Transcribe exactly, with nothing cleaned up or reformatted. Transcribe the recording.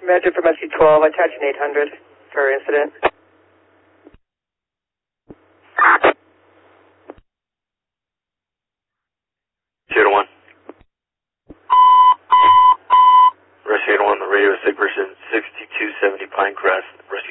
Measure for Rescue twelve, attaching eight hundred for incident. Zero one. Rescue one, the radio is sick person sixty-two seventy Pinecrest. Rescue